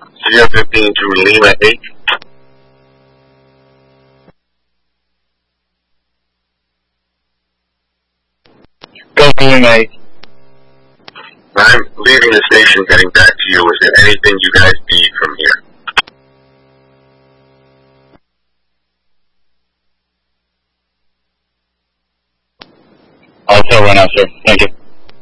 Sierra 15 to Lima 8. Go to Lima 8. I'm leaving the station, heading back to you. Is there anything you guys need from here? I'll tell right now, sir. Thank you.